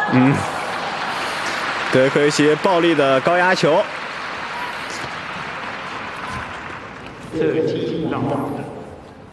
德科西暴力的高压球。 13 round.